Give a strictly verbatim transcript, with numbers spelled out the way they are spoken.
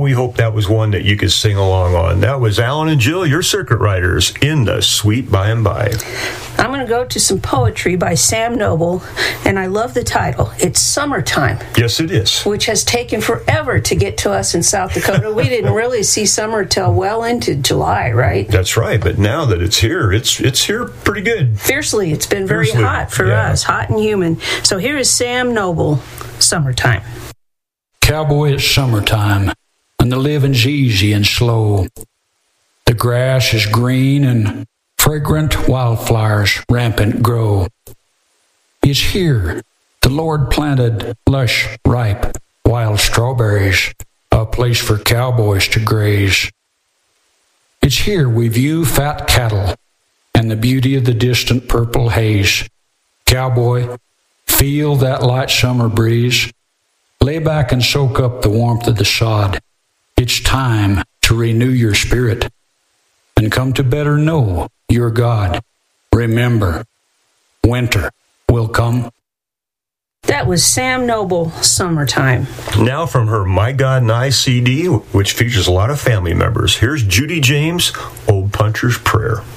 we hope that was one that you could sing along on. That was Alan and Jill, your circuit riders, in the sweet by and by. I'm going to go to some poetry by Sam Noble, and I love the title. It's Summertime. Yes, it is. Which has taken forever to get to us in South Dakota. We didn't really see summer till well into July, right? That's right, but now that it's here, it's it's here pretty good. Fiercely, it's been very Fiercely, hot for yeah. us, hot and humid. So here is Sam Noble, Summertime. Cowboy, it's summertime, and the living's easy and slow. The grass is green and fragrant wildflowers rampant grow. It's here the Lord planted lush, ripe, wild strawberries, a place for cowboys to graze. It's here we view fat cattle and the beauty of the distant purple haze. Cowboy, feel that light summer breeze. Lay back and soak up the warmth of the sod. It's time to renew your spirit and come to better know your God. Remember, winter will come. That was Sam Noble, Summertime. Now from her My God and I C D, which features a lot of family members, here's Judy James, Old Puncher's Prayer.